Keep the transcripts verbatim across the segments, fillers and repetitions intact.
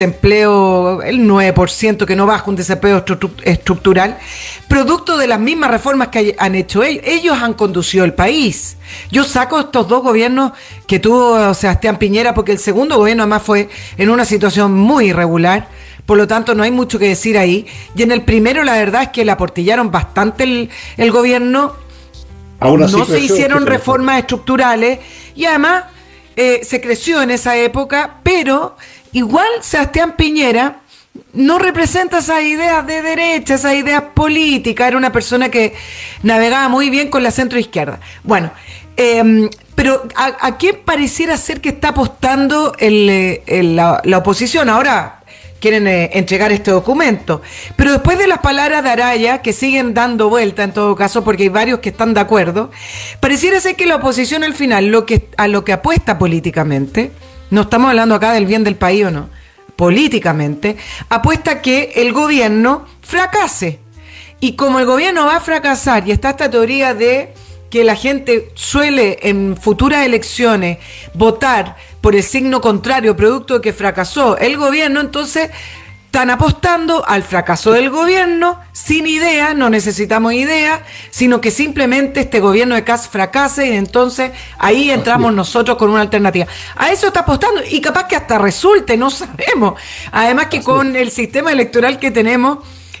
desempleo, el nueve por ciento, que no baja, un desempleo estru- estructural, producto de las mismas reformas que hay- han hecho ellos. Ellos han conducido el país. Yo saco estos dos gobiernos que tuvo Sebastián Piñera, porque el segundo gobierno además fue en una situación muy irregular, por lo tanto no hay mucho que decir ahí. Y en el primero la verdad es que le aportillaron bastante el, el gobierno, Aún así no se creció, hicieron que creció. reformas estructurales y además eh, se creció en esa época, pero igual Sebastián Piñera no representa esas ideas de derecha, esas ideas políticas, era una persona que navegaba muy bien con la centroizquierda. Bueno, eh, pero ¿a, a qué pareciera ser que está apostando el, eh, el- la, la oposición? Ahora quieren eh, entregar este documento, pero después de las palabras de Araya, que siguen dando vuelta en todo caso, porque hay varios que están de acuerdo, pareciera ser que la oposición al final, lo que, a lo que apuesta políticamente, no estamos hablando acá del bien del país o no, políticamente, apuesta que el gobierno fracase. Y como el gobierno va a fracasar, y está esta teoría de que la gente suele en futuras elecciones votar por el signo contrario, producto de que fracasó el gobierno, entonces están apostando al fracaso del gobierno, sin idea, no necesitamos idea, sino que simplemente este gobierno de Kast fracase y entonces ahí entramos nosotros con una alternativa. A eso está apostando y capaz que hasta resulte, no sabemos. Además que con el sistema electoral que tenemos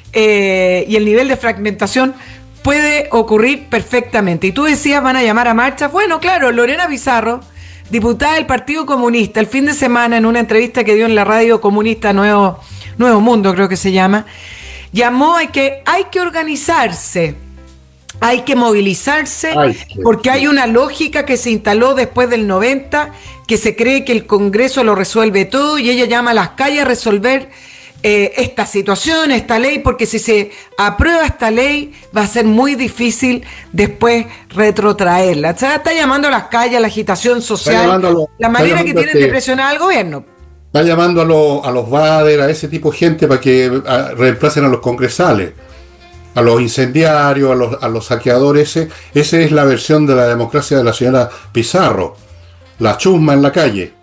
eh, y el nivel de fragmentación, puede ocurrir perfectamente. Y tú decías, van a llamar a marchas. Bueno, claro, Lorena Pizarro, diputada del Partido Comunista, el fin de semana en una entrevista que dio en la radio comunista Nuevo, Nuevo Mundo, creo que se llama, llamó a que hay que organizarse, hay que movilizarse, Ay, qué- porque hay una lógica que se instaló después del noventa, que se cree que el Congreso lo resuelve todo y ella llama a las calles a resolver Eh, esta situación, esta ley, porque si se aprueba esta ley va a ser muy difícil después retrotraerla. O sea, está llamando a las calles, a la agitación social, llamando a lo- la está manera que llamando a tienen de este- presionar al gobierno. Está llamando a, los a los Bader, a ese tipo de gente para que a, reemplacen a los congresales, a los incendiarios, a los, a los saqueadores. Ese, esa es la versión de la democracia de la señora Pizarro. La chusma en la calle.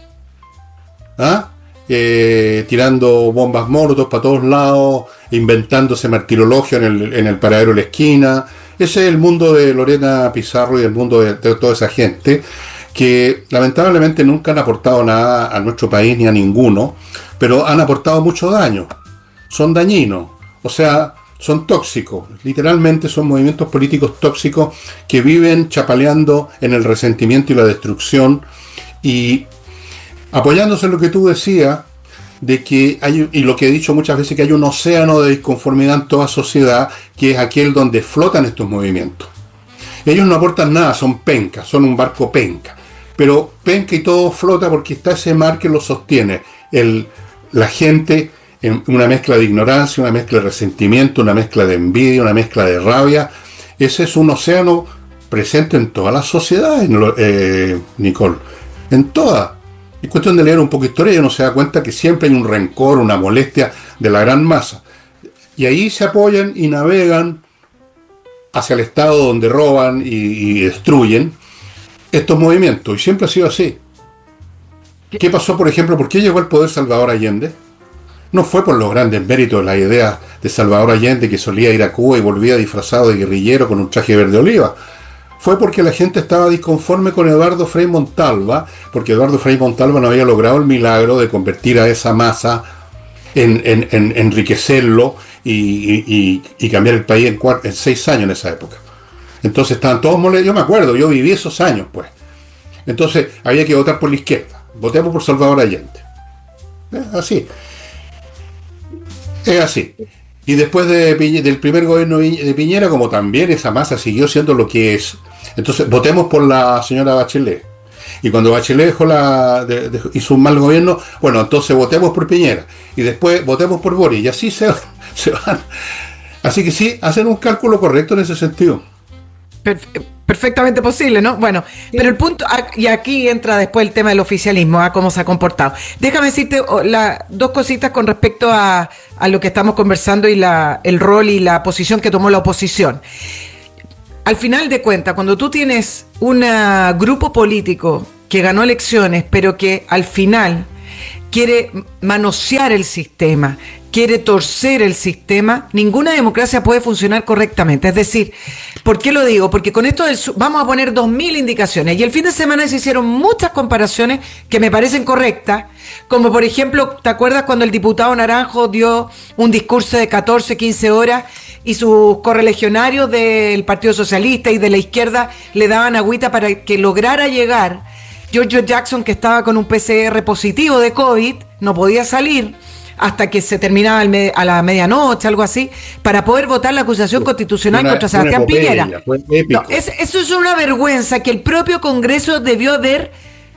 ¿Ah? Eh, tirando bombas molotov para todos lados, inventándose martirologio en el, en el paradero de la esquina. Ese es el mundo de Lorena Pizarro y el mundo de, de toda esa gente que lamentablemente nunca han aportado nada a nuestro país ni a ninguno, pero han aportado mucho daño. Son dañinos, o sea, son tóxicos. Literalmente son movimientos políticos tóxicos que viven chapaleando en el resentimiento y la destrucción y apoyándose en lo que tú decías, de que hay, y lo que he dicho muchas veces, que hay un océano de disconformidad en toda sociedad, que es aquel donde flotan estos movimientos. Ellos no aportan nada, son pencas, son un barco penca. Pero penca y todo flota porque está ese mar que lo sostiene. El, la gente, en una mezcla de ignorancia, una mezcla de resentimiento, una mezcla de envidia, una mezcla de rabia. Ese es un océano presente en todas las sociedades, eh, Nicole. En todas. Es cuestión de leer un poco de historia y uno se da cuenta que siempre hay un rencor, una molestia de la gran masa. Y ahí se apoyan y navegan hacia el estado donde roban y, y destruyen estos movimientos. Y siempre ha sido así. ¿Qué pasó, por ejemplo? ¿Por qué llegó al poder Salvador Allende? No fue por los grandes méritos de la idea de Salvador Allende, que solía ir a Cuba y volvía disfrazado de guerrillero con un traje verde oliva. Fue porque la gente estaba disconforme con Eduardo Frei Montalva, porque Eduardo Frei Montalva no había logrado el milagro de convertir a esa masa, en, en, en enriquecerlo y, y, y cambiar el país en, cuatro, en seis años en esa época. Entonces estaban todos molestos, yo me acuerdo, yo viví esos años, pues. Entonces había que votar por la izquierda, votemos por Salvador Allende. Es así. Es así. Y después de, del primer gobierno de Piñera, como también esa masa siguió siendo lo que es, entonces votemos por la señora Bachelet. Y cuando Bachelet dejó la, de, de, hizo un mal gobierno, bueno, entonces votemos por Piñera. Y después votemos por Boric. Y así se, se van. Así que sí, hacen un cálculo correcto en ese sentido. Perfectamente posible, ¿no? Bueno, sí. Pero el punto, y aquí entra después el tema del oficialismo, a cómo se ha comportado. Déjame decirte la, dos cositas con respecto a, a lo que estamos conversando y la, el rol y la posición que tomó la oposición. Al final de cuentas, cuando tú tienes un grupo político que ganó elecciones, pero que al final quiere manosear el sistema, quiere torcer el sistema, ninguna democracia puede funcionar correctamente. Es decir, ¿por qué lo digo? Porque con esto del, vamos a poner dos mil indicaciones, y el fin de semana se hicieron muchas comparaciones que me parecen correctas, como por ejemplo, ¿te acuerdas cuando el diputado Naranjo dio un discurso de catorce, quince horas y sus correligionarios del Partido Socialista y de la izquierda le daban agüita para que lograra llegar? Giorgio Jackson, que estaba con un P C R positivo de COVID, no podía salir hasta que se terminaba el me- a la medianoche, algo así, para poder votar la acusación constitucional una, contra Sebastián Piñera. No, es, eso es una vergüenza que el propio Congreso debió haber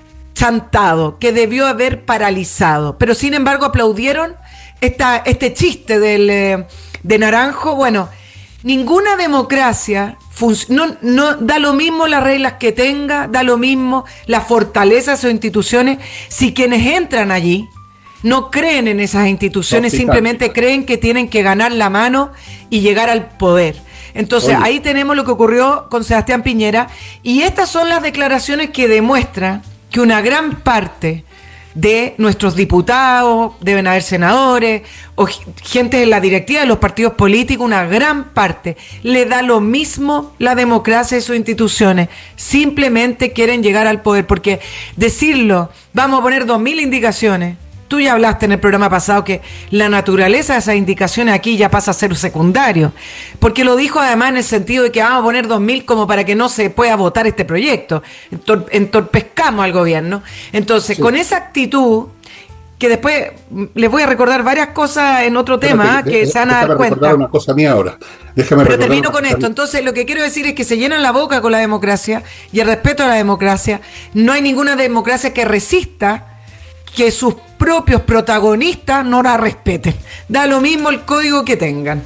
chantado, que debió haber paralizado. Pero sin embargo aplaudieron esta, este chiste del, eh, de Naranjo. Bueno, ninguna democracia func- no, no da lo mismo las reglas que tenga, da lo mismo la fortaleza de sus instituciones, si quienes entran allí no creen en esas instituciones, no, simplemente creen que tienen que ganar la mano y llegar al poder. Entonces, Oye. ahí tenemos lo que ocurrió con Sebastián Piñera, y estas son las declaraciones que demuestran que una gran parte de nuestros diputados, deben haber senadores o gente en la directiva de los partidos políticos, una gran parte le da lo mismo la democracia y sus instituciones, simplemente quieren llegar al poder, porque decirlo, vamos a poner dos mil indicaciones. Tú ya hablaste en el programa pasado que la naturaleza de esas indicaciones aquí ya pasa a ser secundario, porque lo dijo además en el sentido de que vamos a poner dos mil como para que no se pueda votar este proyecto, Entor- entorpezcamos al gobierno. Entonces, sí. con esa actitud, que después les voy a recordar varias cosas en otro Pero tema te, que de, se van a dar cuenta. Recordar una cosa mía ahora. Déjame Pero termino con esto. Entonces, lo que quiero decir es que se llenan la boca con la democracia y el respeto a la democracia. No hay ninguna democracia que resista que sus propios protagonistas no la respeten. Da lo mismo el código que tengan.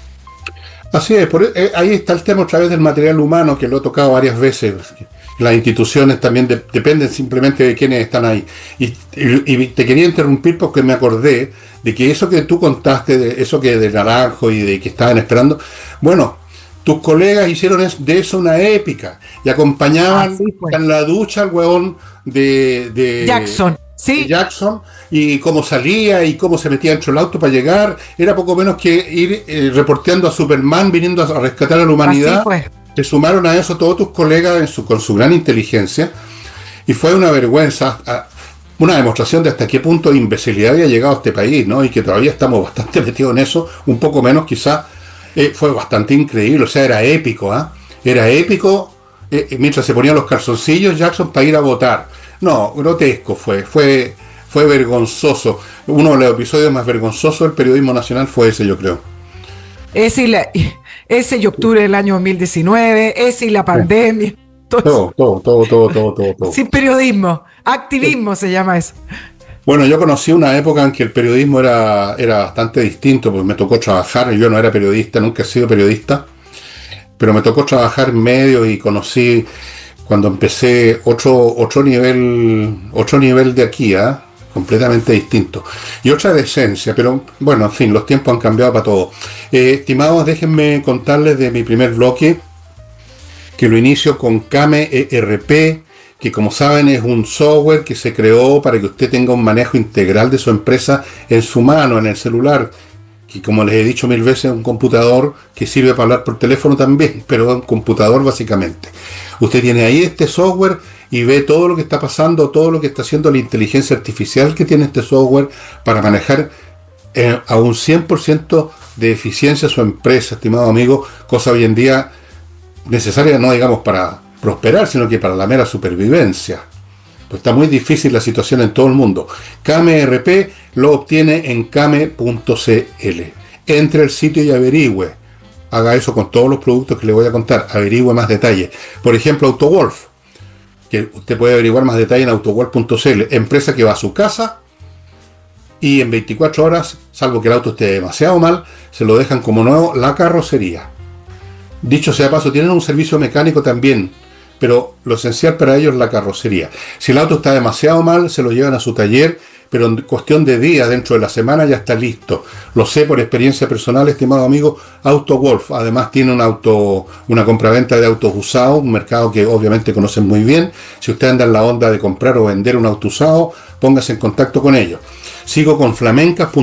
Así es, por, eh, ahí está el tema otra vez del material humano, que lo he tocado varias veces. Las instituciones también de, dependen simplemente de quienes están ahí. Y, y, y te quería interrumpir porque me acordé de que eso que tú contaste, de eso que de Naranjo y de que estaban esperando, bueno, tus colegas hicieron de eso una épica y acompañaban en la ducha al huevón de, de Jackson. Sí. de Jackson, y cómo salía y cómo se metía dentro del auto para llegar, era poco menos que ir eh, reporteando a Superman, viniendo a rescatar a la humanidad. Se sumaron a eso todos tus colegas en su, con su gran inteligencia, y fue una vergüenza, una demostración de hasta qué punto de imbecilidad había llegado a este país, ¿no? Y que todavía estamos bastante metidos en eso, un poco menos quizás. Eh, fue bastante increíble, o sea, era épico, ¿ah? ¿eh? Era épico, eh, mientras se ponían los calzoncillos Jackson para ir a votar. No, grotesco fue, fue, fue vergonzoso. Uno de los episodios más vergonzosos del periodismo nacional fue ese, yo creo. Ese y, la, ese y octubre del año dos mil diecinueve, ese y la pandemia. Todo, todo, todo, todo, todo, todo, todo, todo. Sin periodismo, activismo sí. se llama eso. Bueno, yo conocí una época en que el periodismo era, era bastante distinto, porque me tocó trabajar, yo no era periodista, nunca he sido periodista, pero me tocó trabajar en medios y conocí... Cuando empecé otro, otro nivel, otro nivel de aquí, ¿eh? completamente distinto. Y otra decencia, pero bueno, en fin, los tiempos han cambiado para todo. Eh, estimados, déjenme contarles de mi primer bloque, que lo inicio con Kame E R P, que como saben es un software que se creó para que usted tenga un manejo integral de su empresa en su mano, en el celular, que como les he dicho mil veces es un computador que sirve para hablar por teléfono también, pero es un computador básicamente. Usted tiene ahí este software y ve todo lo que está pasando, todo lo que está haciendo la inteligencia artificial que tiene este software para manejar eh, a un cien por ciento de eficiencia su empresa, estimado amigo, cosa hoy en día necesaria no digamos para prosperar, sino que para la mera supervivencia. Pues está muy difícil la situación en todo el mundo. Kame R P lo obtiene en kame punto c l. Entre al sitio y averigüe. Haga eso con todos los productos que le voy a contar. Averigüe más detalles. Por ejemplo, AutoWolf, que usted puede averiguar más detalles en autowolf punto c l. Empresa que va a su casa y en veinticuatro horas, salvo que el auto esté demasiado mal, se lo dejan como nuevo la carrocería. Dicho sea paso, tienen un servicio mecánico también, pero lo esencial para ellos es la carrocería. Si el auto está demasiado mal, se lo llevan a su taller, pero en cuestión de días, dentro de la semana, ya está listo. Lo sé por experiencia personal, estimado amigo. AutoWolf además tiene un auto, una compraventa de autos usados, un mercado que obviamente conocen muy bien. Si usted anda en la onda de comprar o vender un auto usado, póngase en contacto con ellos. Sigo con flamencas.